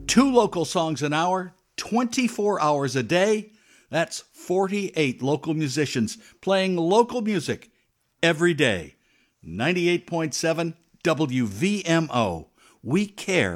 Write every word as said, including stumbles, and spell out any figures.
Two local songs an hour, twenty-four hours a day. That's forty-eight local musicians playing local music every day. ninety-eight point seven W V M O. We care